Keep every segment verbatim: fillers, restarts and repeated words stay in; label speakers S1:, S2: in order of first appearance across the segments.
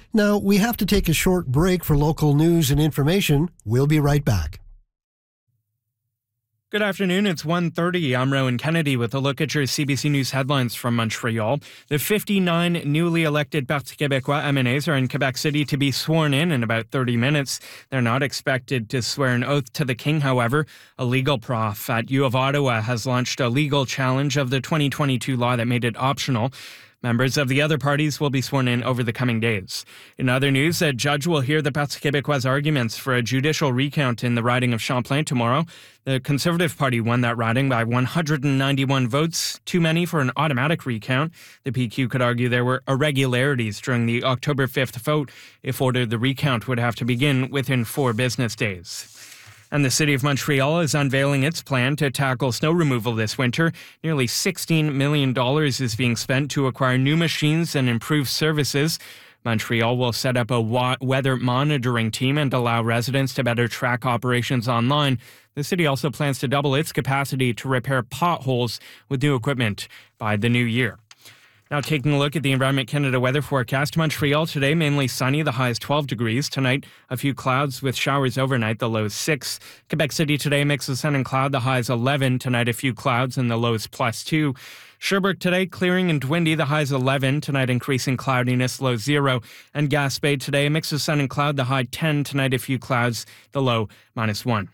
S1: Now, we have to take a short break for local news and information. We'll be right back.
S2: Good afternoon, it's one thirty. I'm Rowan Kennedy with a look at your C B C News headlines from Montreal. The fifty-nine newly elected Parti Québécois M N As are in Quebec City to be sworn in in about thirty minutes. They're not expected to swear an oath to the King, however. A legal prof at U of Ottawa has launched a legal challenge of the twenty twenty-two law that made it optional. Members of the other parties will be sworn in over the coming days. In other news, a judge will hear the Parti Québécois' arguments for a judicial recount in the riding of Champlain tomorrow. The Conservative Party won that riding by one hundred ninety-one votes, too many for an automatic recount. The P Q could argue there were irregularities during the October fifth vote. If ordered, the recount would have to begin within four business days. And the City of Montreal is unveiling its plan to tackle snow removal this winter. Nearly sixteen million dollars is being spent to acquire new machines and improve services. Montreal will set up a wa- weather monitoring team and allow residents to better track operations online. The city also plans to double its capacity to repair potholes with new equipment by the new year. Now taking a look at the Environment Canada weather forecast. Montreal today, mainly sunny, the high is twelve degrees. Tonight, a few clouds with showers overnight, the low is six. Quebec City today, mix of sun and cloud, the high is eleven. Tonight, a few clouds and the low is plus two. Sherbrooke today, clearing and windy, the high is eleven. Tonight, increasing cloudiness, low zero. And Gaspé today, mix of sun and cloud, the high ten. Tonight, a few clouds, the low minus one.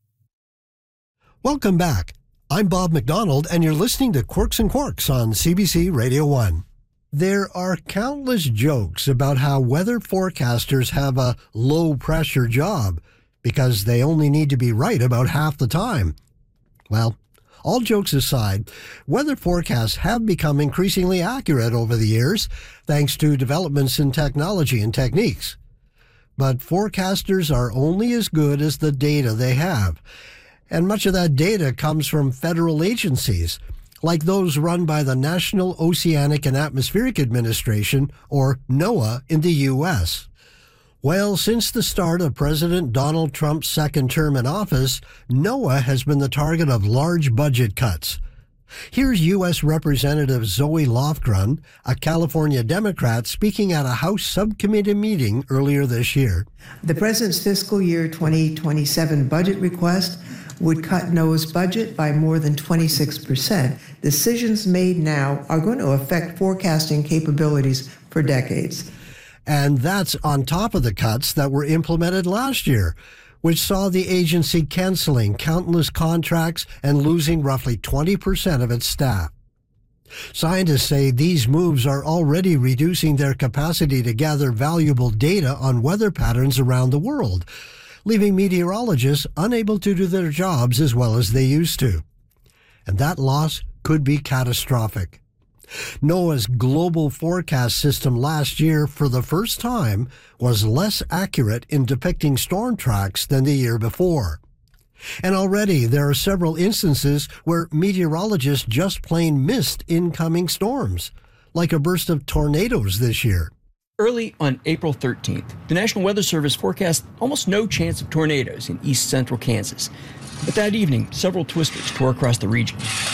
S1: Welcome back. I'm Bob McDonald, and you're listening to Quirks and Quarks on C B C Radio one. There are countless jokes about how weather forecasters have a low-pressure job because they only need to be right about half the time. Well, all jokes aside, weather forecasts have become increasingly accurate over the years, thanks to developments in technology and techniques. But forecasters are only as good as the data they have. And much of that data comes from federal agencies, like those run by the National Oceanic and Atmospheric Administration, or NOAA, in the U S. Well, since the start of President Donald Trump's second term in office, NOAA has been the target of large budget cuts. Here's U S Representative Zoe Lofgren, a California Democrat, speaking at a House subcommittee meeting earlier this year.
S3: The President's fiscal year twenty twenty-seven budget request would cut NOAA's budget by more than twenty-six percent. Decisions made now are going to affect forecasting capabilities for decades.
S1: And that's on top of the cuts that were implemented last year, which saw the agency canceling countless contracts and losing roughly twenty percent of its staff. Scientists say these moves are already reducing their capacity to gather valuable data on weather patterns around the world, leaving meteorologists unable to do their jobs as well as they used to. And that loss could be catastrophic. NOAA's global forecast system last year, for the first time, was less accurate in depicting storm tracks than the year before. And already there are several instances where meteorologists just plain missed incoming storms, like a burst of tornadoes this year.
S4: Early on April thirteenth, the National Weather Service forecast almost no chance of tornadoes in east central Kansas. But that evening, several twisters tore across the region.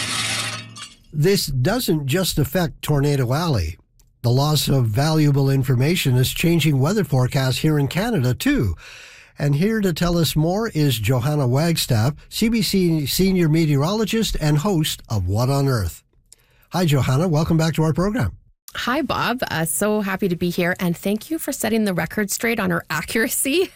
S1: This doesn't just affect Tornado Alley. The loss of valuable information is changing weather forecasts here in Canada, too. And here to tell us more is Johanna Wagstaff, C B C senior meteorologist and host of What on Earth. Hi, Johanna. Welcome back to our program.
S5: Hi, Bob. Uh, so happy to be here. And thank you for setting the record straight on our accuracy.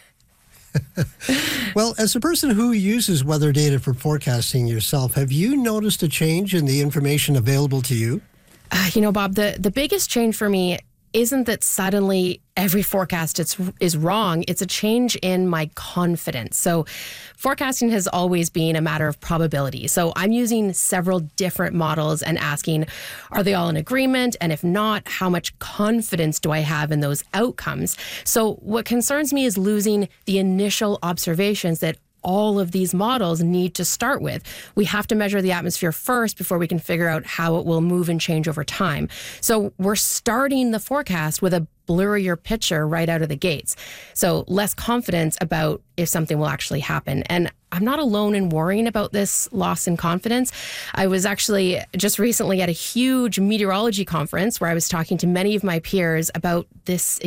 S1: Well, as a person who uses weather data for forecasting yourself, have you noticed a change in the information available to you?
S5: Uh, you know, Bob, the, the biggest change for me isn't that suddenly every forecast is, is wrong. It's a change in my confidence. So forecasting has always been a matter of probability. So I'm using several different models and asking, are they all in agreement? And if not, how much confidence do I have in those outcomes? So what concerns me is losing the initial observations that all of these models need to start with. We have to measure the atmosphere first before we can figure out how it will move and change over time. So we're starting the forecast with a blurrier picture right out of the gates. So less confidence about if something will actually happen. And I'm not alone in worrying about this loss in confidence. I was actually just recently at a huge meteorology conference where I was talking to many of my peers about this